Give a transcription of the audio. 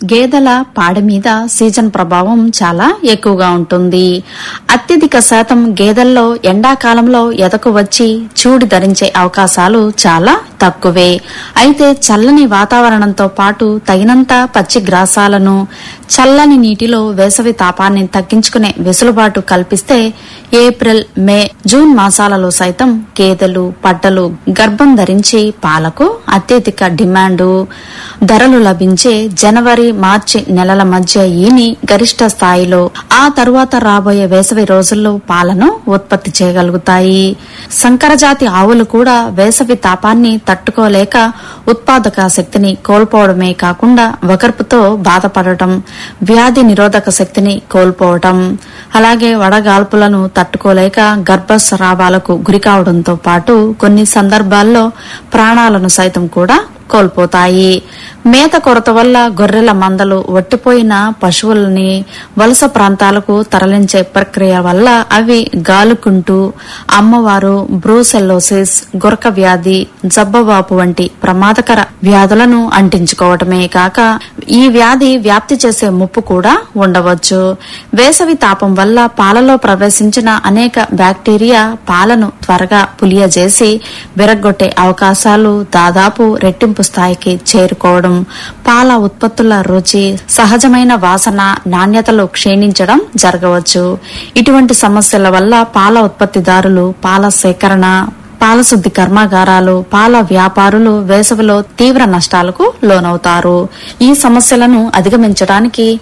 గేదెల పాడి మీద సీజన్ ప్రభావం చాలా ఎక్కువగా ఉంటుంది. అత్యధిక శాతం గేదెల్లో ఎండాకాలంలో ఎదకు వచ్చి చూడి ధరించే అవకాశాలు చాలా తక్కువే. అయితే చల్లని వాతావరణంతో పాటు తగినంత పచ్చి గ్రాసాలను, చల్లని నీటిలో వేసవి తాపాన్ని తగ్గించుకునే వెసులుబాటు కల్పిస్తే ఏప్రిల్, మే, జూన్ మాసాలలో సైతం గేదెలు, పడ్డలు గర్భం ధరించి పాలకు అత్యధిక డిమాండు, ధరలు లభించే జనవరి, మార్చి నెలల మధ్య ఈని గరిష్ట స్థాయిలో, ఆ తరువాత రాబోయే వేసవి రోజుల్లో పాలను ఉత్పత్తి చేయగలుగుతాయి. సంకరజాతి ఆవులు కూడా వేసవి తాపాన్ని తట్టుకోలేక ఉత్పాదక శక్తిని కోల్పోవడమే కాకుండా వగర్పుతో బాధపడటం, వ్యాధి నిరోధక శక్తిని కోల్పోవటం, అలాగే వడగాల్పులను తట్టుకోలేక గర్భస్రావాలకు గురికావడంతో పాటు కొన్ని సందర్భాల్లో ప్రాణాలను సైతం కూడా కోల్పోతాయి. మేత కొరత వల్ల గొర్రెల మందలు ఒట్టిపోయిన పశువులని వలస ప్రాంతాలకు తరలించే ప్రక్రియ వల్ల అవి గాలుకుంటూ అమ్మవారు బ్రూసెల్లోసిస్, గురక వ్యాధి, జబ్బవాపు వంటి ప్రమాదకర వ్యాధులను అంటించుకోవటమే కాక ఈ వ్యాధి వ్యాప్తి చేసే ముప్పు కూడా ఉండవచ్చు. వేసవి తాపం వల్ల పాలలో ప్రవేశించిన అనేక బ్యాక్టీరియా పాలను త్వరగా పులియజేసి విరగ్గొట్టే అవకాశాలు దాదాపు రెట్టింపు స్థాయికి చేరుకోవడం, పాల ఉత్పత్తుల రుచి, సహజమైన వాసన, నాణ్యతలు క్షీణించడం జరగవచ్చు. ఇటువంటి సమస్యల వల్ల పాల ఉత్పత్తిదారులు, పాల సేకరణ, పాల శుద్ధి కర్మాగారాలు, పాల వ్యాపారులు వేసవిలో తీవ్ర నష్టాలకు లోనవుతారు. ఈ సమస్యలను అధిగమించడానికి